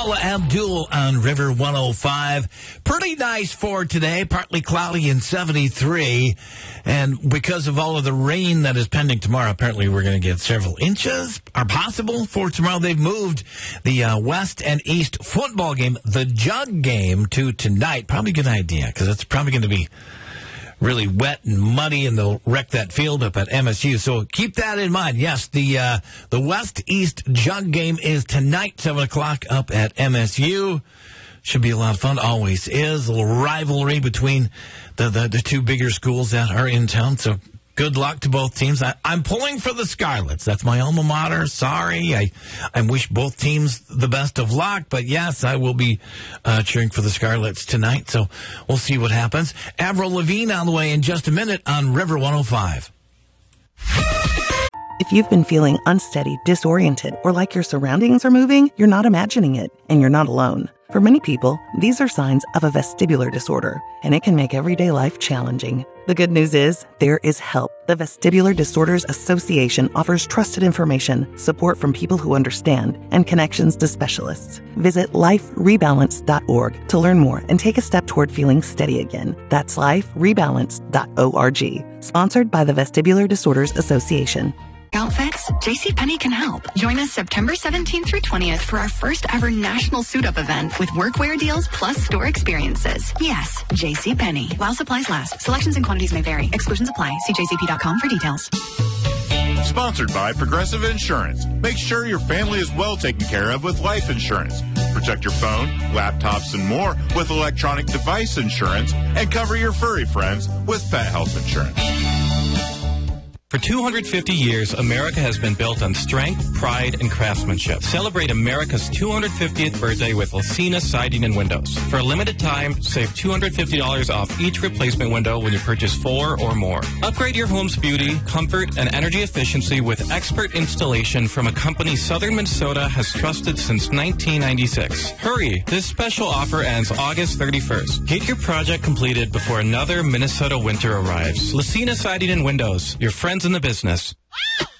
Paula Abdul on River 105. Pretty nice for today, partly cloudy and 73. And because of all of the rain that is pending tomorrow, apparently we're going to get several inches are possible for tomorrow. They've moved the West and East football game, the Jug game, to tonight. Probably a good idea because it's probably going to be really wet and muddy, and they'll wreck that field up at MSU. So keep that in mind. Yes, the West-East Jug game is tonight, 7 o'clock up at MSU. Should be a lot of fun. Always is. A little rivalry between the two bigger schools that are in town. So good luck to both teams. I'm pulling for the Scarlets. That's my alma mater. Sorry. I wish both teams the best of luck. But, yes, I will be cheering for the Scarlets tonight. So we'll see what happens. Avril Lavigne on the way in just a minute on River 105. If you've been feeling unsteady, disoriented, or like your surroundings are moving, you're not imagining it, and you're not alone. For many people, these are signs of a vestibular disorder, and it can make everyday life challenging. The good news is, there is help. The Vestibular Disorders Association offers trusted information, support from people who understand, and connections to specialists. Visit liferebalance.org to learn more and take a step toward feeling steady again. That's liferebalance.org. Sponsored by the Vestibular Disorders Association. Outfits, JCPenney can help. Join us September 17th through 20th for our first ever national suit-up event with workwear deals plus store experiences. Yes, JCPenney. While supplies last. Selections and quantities may vary. Exclusions apply. See jcp.com for details. Sponsored by Progressive Insurance. Make sure your family is well taken care of with life insurance. Protect your phone, laptops, and more with electronic device insurance, and cover your furry friends with pet health insurance. For 250 years, America has been built on strength, pride, and craftsmanship. Celebrate America's 250th birthday with Lucina Siding and Windows. For a limited time, save $250 off each replacement window when you purchase 4 or more. Upgrade your home's beauty, comfort, and energy efficiency with expert installation from a company Southern Minnesota has trusted since 1996. Hurry! This special offer ends August 31st. Get your project completed before another Minnesota winter arrives. Lucina Siding and Windows, your friends in the business.